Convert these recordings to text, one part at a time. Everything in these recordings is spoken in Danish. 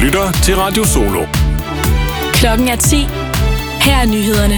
lytter til Radio Solo. Klokken er 10. Her er nyhederne.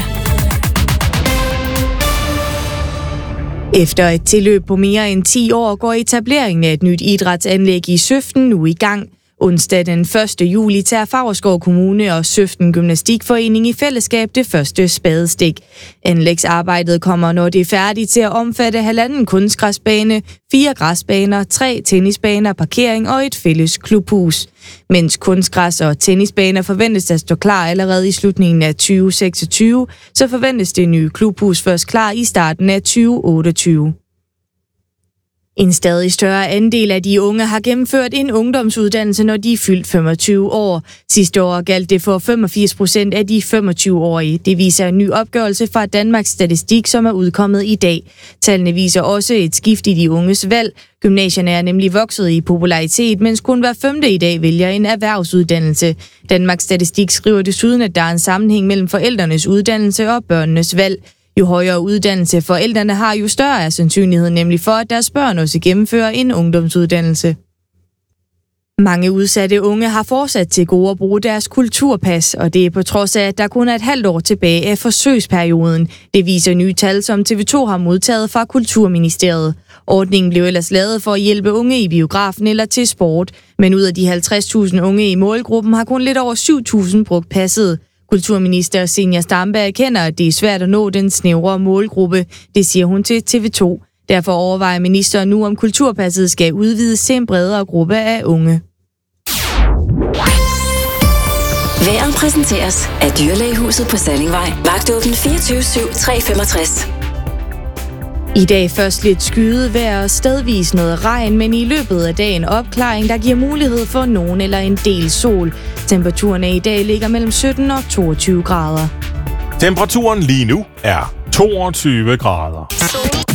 Efter et tilløb på mere end 10 år går etableringen af et nyt idrætsanlæg i Søften nu i gang. Onsdag den 1. juli tager Favrskov Kommune og Søften Gymnastikforening i fællesskab det første spadestik. Anlægsarbejdet kommer, når det er færdigt, til at omfatte 1,5 kunstgræsbane, 4 græsbaner, 3 tennisbaner, parkering og et fælles klubhus. Mens kunstgræs og tennisbaner forventes at stå klar allerede i slutningen af 2026, så forventes det nye klubhus først klar i starten af 2028. En stadig større andel af de unge har gennemført en ungdomsuddannelse, når de er fyldt 25 år. Sidste år galt det for 85% af de 25-årige. Det viser en ny opgørelse fra Danmarks Statistik, som er udkommet i dag. Tallene viser også et skift i de unges valg. Gymnasierne er nemlig vokset i popularitet, mens kun hver 5. i dag vælger en erhvervsuddannelse. Danmarks Statistik skriver desuden, at der er en sammenhæng mellem forældrenes uddannelse og børnenes valg. Jo højere uddannelse forældrene har, jo større er sandsynligheden nemlig for, at deres børn også gennemfører en ungdomsuddannelse. Mange udsatte unge har fortsat til gode at bruge deres kulturpas, og det er på trods af, at der kun er et halvt år tilbage af forsøgsperioden. Det viser nye tal, som TV2 har modtaget fra Kulturministeriet. Ordningen blev ellers lavet for at hjælpe unge i biografen eller til sport, men ud af de 50.000 unge i målgruppen har kun lidt over 7.000 brugt passet. Kulturminister Zenia Stampe erkender, at det er svært at nå den snævre målgruppe. Det siger hun til TV2. Derfor overvejer ministeren nu, om kulturpasset skal udvides til en bredere gruppe af unge. Vejret præsenteres af Dyrlægehuset på Sallingvej. Vagtåben 24/7/365. I dag først lidt skyet vejr og stedvis noget regn, men i løbet af dagen opklaring, der giver mulighed for nogen eller en del sol. Temperaturerne i dag ligger mellem 17 og 22 grader. Temperaturen lige nu er 22 grader.